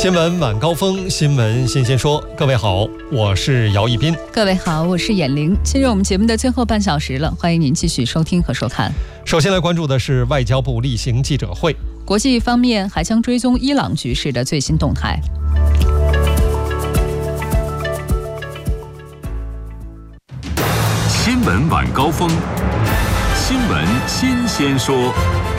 新闻晚高峰，新闻新鲜说。各位好，我是姚一斌。 各位好，我是闫玲。进入我们节目的最后半小时了，欢迎您继续收听和收看。 首先来关注的是外交部例行记者会。 国际方面还将追踪伊朗局势的最新动态。 新闻晚高峰，新闻新鲜说。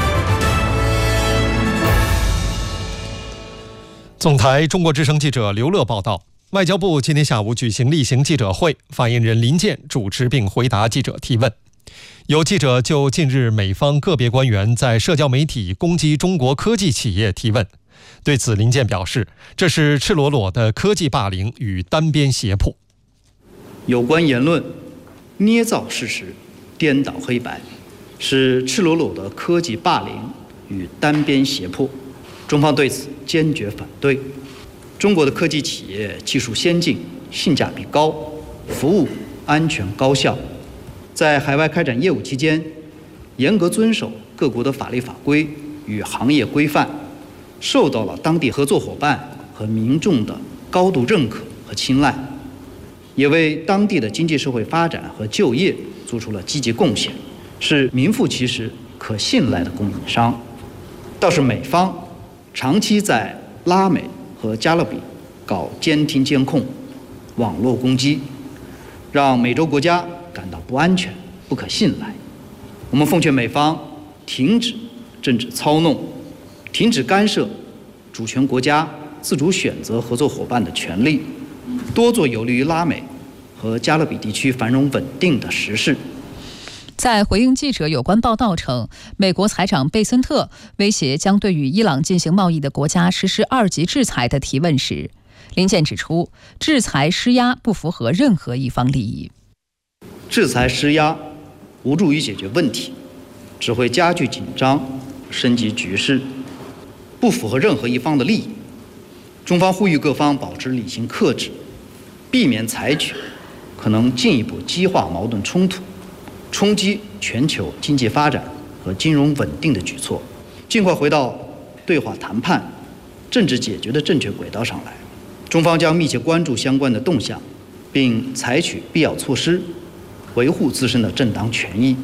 总台中国之声记者刘乐报道，外交部今天下午举行例行记者会，发言人林健主持并回答记者提问。有记者就近日美方个别官员在社交媒体攻击中国科技企业提问，对此林健表示，这是赤裸裸的科技霸凌与单边胁迫。 有关言论捏造事实、颠倒黑白，是赤裸裸的科技霸凌与单边胁迫，中方对此坚决反对。中国的科技企业技术先进、性价比高、服务安全高效，在海外开展业务期间，严格遵守各国的法律法规与行业规范，受到了当地合作伙伴和民众的高度认可和青睐，也为当地的经济社会发展和就业做出了积极贡献，是名副其实可信赖的供应商。倒是美方长期在拉美和加勒比搞监听监控、网络攻击，让美洲国家感到不安全、不可信赖。我们奉劝美方停止政治操弄，停止干涉主权国家自主选择合作伙伴的权利，多做有利于拉美和加勒比地区繁荣稳定的实事。 在回应记者有关报道称，美国财长贝森特威胁将对与伊朗进行贸易的国家实施2级制裁的提问时，林健指出，制裁施压不符合任何一方利益。 制裁施压无助于解决问题，只会加剧紧张，升级局势，不符合任何一方的利益。中方呼吁各方保持理性克制，避免采取可能进一步激化矛盾冲突、冲击全球经济发展和金融稳定的举措，尽快回到对话谈判、政治解决的正确轨道上来。中方将密切关注相关的动向，并采取必要措施，维护自身的正当权益。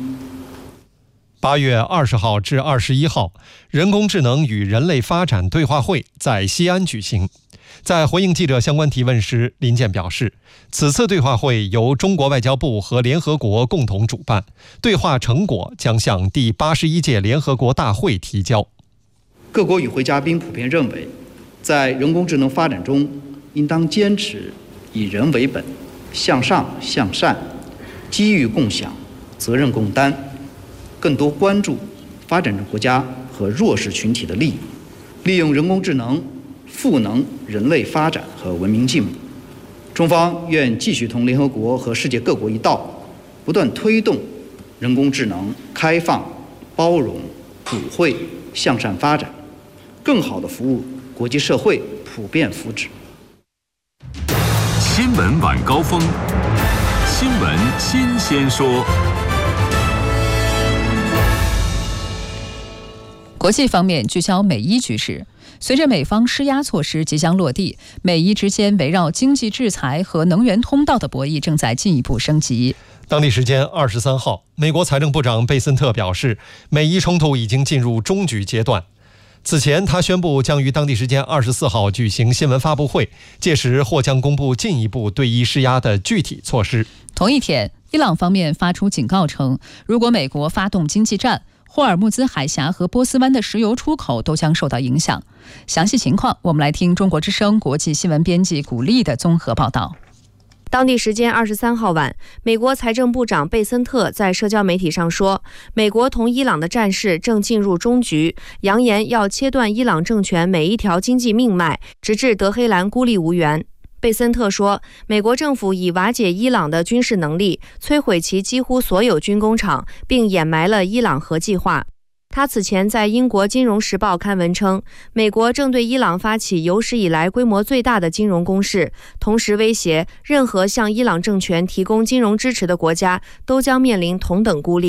8月20号至21号，人工智能与人类发展对话会在西安举行。在回应记者相关提问时，林健表示，此次对话会由中国外交部和联合国共同主办，对话成果将向第81届联合国大会提交。 各国与会嘉宾普遍认为，在人工智能发展中，应当坚持以人为本、向上向善、机遇共享、责任共担，更多关注发展中国家和弱势群体的利益，利用人工智能赋能人类发展和文明进步。中方愿继续同联合国和世界各国一道，不断推动人工智能开放、包容、普惠、向善发展，更好地服务国际社会普遍福祉。 新闻晚高峰，新闻新鲜说。 国际方面聚焦美伊局势。随着美方施压措施即将落地，美伊之间围绕经济制裁和能源通道的博弈正在进一步升级。 当地时间23号，美国财政部长贝森特表示，美伊冲突已经进入终局阶段。此前，他宣布将于当地时间24号举行新闻发布会，届时或将公布进一步对伊施压的具体措施。 同一天，伊朗方面发出警告称，如果美国发动经济战，霍尔木兹海峡和波斯湾的石油出口都将受到影响。详细情况，我们来听中国之声国际新闻编辑古丽的综合报道。 当地时间23号晚，美国财政部长贝森特在社交媒体上说，美国同伊朗的战事正进入终局，扬言要切断伊朗政权每一条经济命脉，直至德黑兰孤立无援。贝森特说，美国政府已瓦解伊朗的军事能力，摧毁其几乎所有军工厂，并掩埋了伊朗核计划。他此前在英国《金融时报》刊文称，美国正对伊朗发起有史以来规模最大的金融攻势，同时威胁任何向伊朗政权提供金融支持的国家都将面临同等孤立。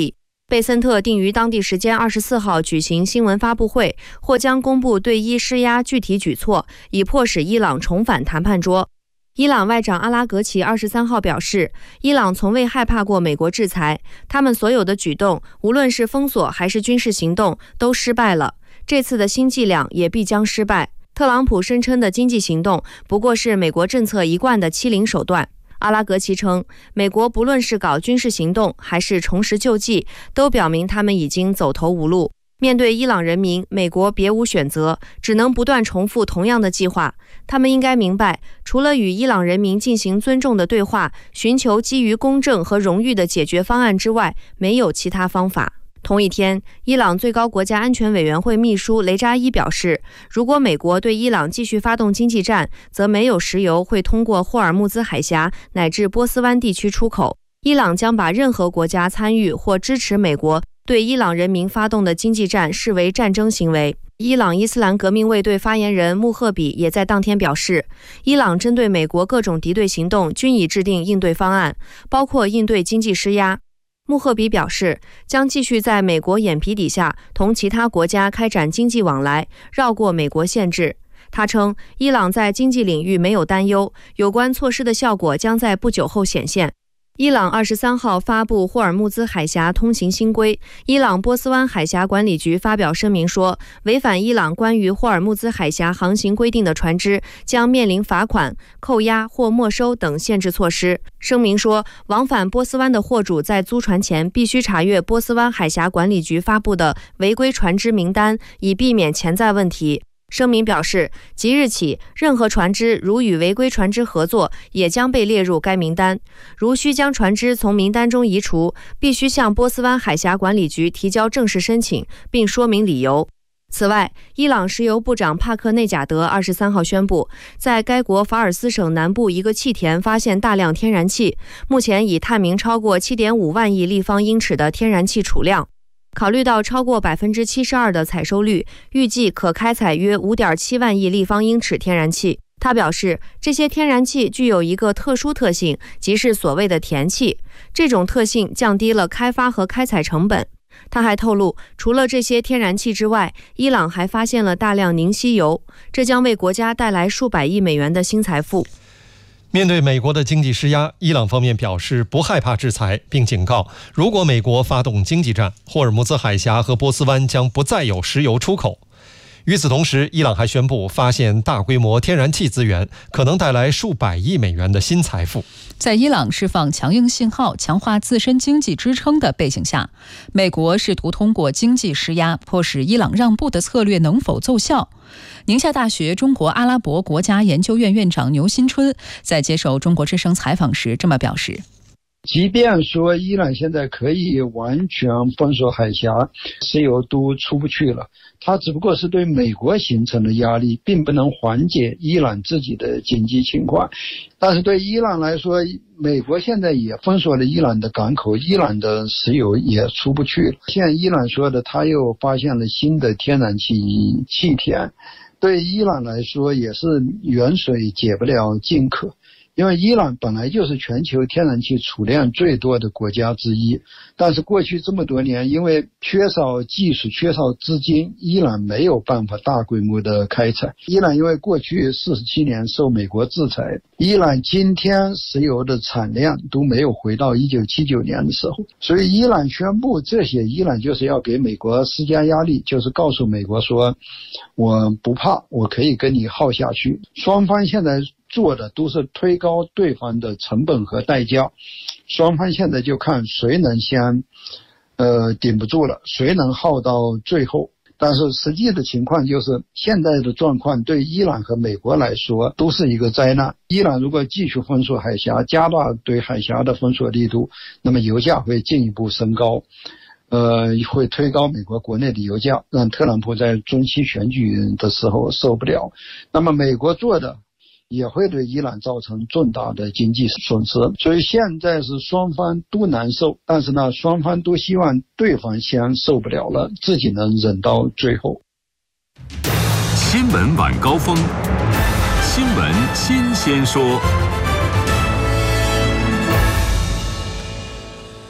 贝森特定于当地时间24号举行新闻发布会，或将公布对伊施压具体举措，以迫使伊朗重返谈判桌。伊朗外长阿拉格齐23号表示，伊朗从未害怕过美国制裁，他们所有的举动，无论是封锁还是军事行动，都失败了。这次的新伎俩也必将失败。特朗普声称的经济行动不过是美国政策一贯的欺凌手段。阿拉格齐称，美国不论是搞军事行动还是重拾救济，都表明他们已经走投无路。面对伊朗人民，美国别无选择，只能不断重复同样的计划。他们应该明白，除了与伊朗人民进行尊重的对话，寻求基于公正和荣誉的解决方案之外，没有其他方法。同一天，伊朗最高国家安全委员会秘书雷扎伊表示，如果美国对伊朗继续发动经济战，则没有石油会通过霍尔木兹海峡乃至波斯湾地区出口。伊朗将把任何国家参与或支持美国对伊朗人民发动的经济战视为战争行为。伊朗伊斯兰革命卫队发言人穆赫比也在当天表示，伊朗针对美国各种敌对行动均已制定应对方案，包括应对经济施压。穆赫比表示，将继续在美国眼皮底下同其他国家开展经济往来，绕过美国限制。他称，伊朗在经济领域没有担忧，有关措施的效果将在不久后显现。伊朗23号发布霍尔木兹海峡通行新规，伊朗波斯湾海峡管理局发表声明说，违反伊朗关于霍尔木兹海峡航行规定的船只将面临罚款、扣押或没收等限制措施。声明说，往返波斯湾的货主在租船前必须查阅波斯湾海峡管理局发布的违规船只名单，以避免潜在问题。声明表示，即日起，任何船只如与违规船只合作，也将被列入该名单。如需将船只从名单中移除，必须向波斯湾海峡管理局提交正式申请，并说明理由。此外，伊朗石油部长帕克内贾德23号宣布，在该国法尔斯省南部一个气田发现大量天然气，目前已探明超过 7.5 万亿立方英尺的天然气储量。考虑到超过 72% 的采收率，预计可开采约 5.7 万亿立方英尺天然气。他表示，这些天然气具有一个特殊特性，即是所谓的甜气，这种特性降低了开发和开采成本。他还透露，除了这些天然气之外，伊朗还发现了大量凝稀油，这将为国家带来数百亿美元的新财富。 面对美国的经济施压，伊朗方面表示不害怕制裁，并警告，如果美国发动经济战，霍尔木兹海峡和波斯湾将不再有石油出口。与此同时，伊朗还宣布发现大规模天然气资源，可能带来数百亿美元的新财富。 在伊朗释放强硬信号、强化自身经济支撑的背景下，美国试图通过经济施压，迫使伊朗让步的策略能否奏效？宁夏大学中国阿拉伯国家研究院院长牛新春在接受中国之声采访时这么表示。 即便说伊朗现在可以完全封锁海峡，石油都出不去了，它只不过是对美国形成的压力，并不能缓解伊朗自己的经济情况。但是对伊朗来说，美国现在也封锁了伊朗的港口，伊朗的石油也出不去了。现在伊朗说的，他又发现了新的天然气田，对伊朗来说也是远水解不了近渴。因为伊朗本来就是全球天然气储量最多的国家之一，但是过去这么多年，因为缺少技术、缺少资金，伊朗没有办法大规模的开采。伊朗因为过去47年受美国制裁，伊朗今天石油的产量都没有回到1979年的时候，所以伊朗宣布这些，伊朗就是要给美国施加压力，就是告诉美国说，我不怕，我可以跟你耗下去。双方现在做的都是推高对方的成本和代价，双方现在就看谁能先顶不住了，谁能耗到最后。但是实际的情况就是，现在的状况对伊朗和美国来说都是一个灾难。伊朗如果继续封锁海峡，加大对海峡的封锁力度，那么油价会进一步升高，会推高美国国内的油价，让特朗普在中期选举的时候受不了。那么美国做的也会对伊朗造成重大的经济损失，所以现在是双方都难受，但是呢，双方都希望对方先受不了了，自己能忍到最后。 新闻晚高峰，新闻新鲜说。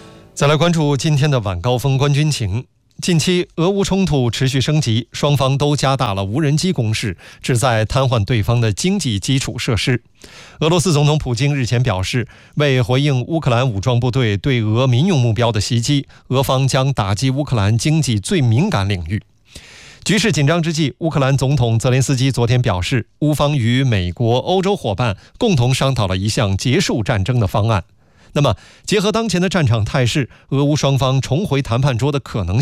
再来关注今天的晚高峰观军情。近期俄乌冲突持续升级，双方都加大了无人机攻势，旨在瘫痪对方的经济基础设施。俄罗斯总统普京日前表示，为回应乌克兰武装部队对俄民用目标的袭击，俄方将打击乌克兰经济最敏感领域。局势紧张之际，乌克兰总统泽连斯基昨天表示，乌方与美国、欧洲伙伴共同商讨了一项结束战争的方案。那么，结合当前的战场态势，俄乌双方重回谈判桌的可能性